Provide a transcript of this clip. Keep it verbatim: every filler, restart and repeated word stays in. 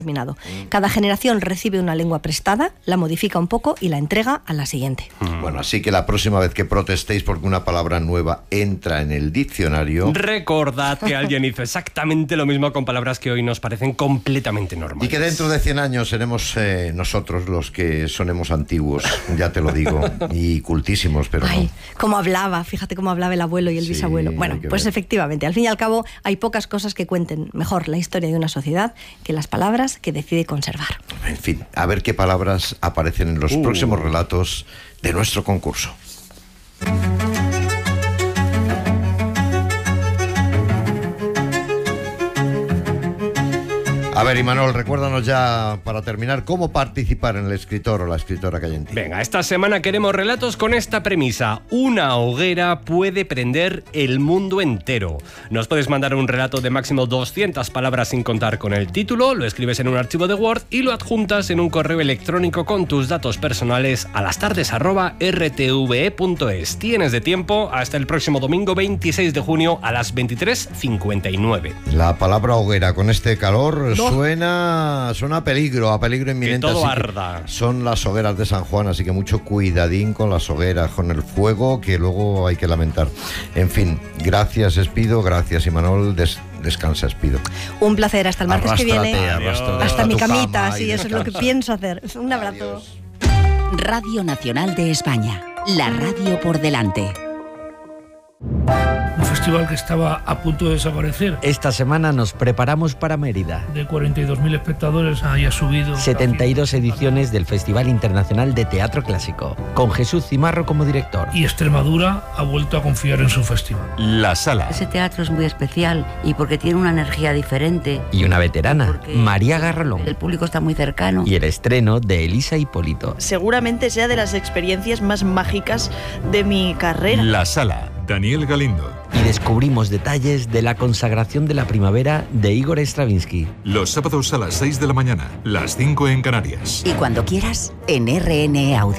terminado. Cada generación recibe una lengua prestada, la modifica un poco y la entrega a la siguiente. Bueno, así que la próxima vez que protestéis porque una palabra nueva entra en el diccionario, recordad que alguien hizo exactamente lo mismo con palabras que hoy nos parecen completamente normales. Y que dentro de cien años seremos eh, nosotros los que sonemos antiguos, ya te lo digo, y cultísimos, pero Ay, no. cómo hablaba, fíjate cómo hablaba el abuelo y el Sí, bisabuelo. Bueno, hay que pues ver. efectivamente, al fin y al cabo hay pocas cosas que cuenten mejor la historia de una sociedad que las palabras que decide conservar. En fin, a ver qué palabras aparecen en los Uh. próximos relatos de nuestro concurso. A ver, Imanol, recuérdanos ya, para terminar, cómo participar en el escritor o la escritora que hay en ti. Venga, esta semana queremos relatos con esta premisa. Una hoguera puede prender el mundo entero. Nos puedes mandar un relato de máximo doscientas palabras sin contar con el título, lo escribes en un archivo de Word y lo adjuntas en un correo electrónico con tus datos personales a lastardes arroba r t v e punto es. Tienes de tiempo hasta el próximo domingo veintiséis de junio a las veintitrés cincuenta y nueve. La palabra hoguera con este calor No. suena, suena a peligro, a peligro inminente. todo así que arda. son las hogueras de San Juan, así que mucho cuidadín con las hogueras, con el fuego que luego hay que lamentar. En fin, gracias Espido, gracias Imanol, des, descansa Espido. Un placer, hasta el martes que Arrástrate, viene. arrástrate Hasta a mi tu camita, cama sí, y eso es lo que descansa. pienso hacer. Un abrazo. Adiós. Radio Nacional de España, la radio por delante. Un festival que estaba a punto de desaparecer. Esta semana nos preparamos para Mérida. De cuarenta y dos mil espectadores haya subido. setenta y dos ediciones del Festival Internacional de Teatro Clásico, con Jesús Cimarro como director. Y Extremadura ha vuelto a confiar en su festival. La Sala. Ese teatro es muy especial y porque tiene una energía diferente. Y una veterana, Porque María Garrolón. El público está muy cercano. Y el estreno de Elisa Hipólito. Seguramente sea de las experiencias más mágicas de mi carrera. La Sala. Daniel Galindo. Y descubrimos detalles de la consagración de la primavera de Igor Stravinsky. Los sábados a las seis de la mañana, las cinco en Canarias. Y cuando quieras, en R N E Audio.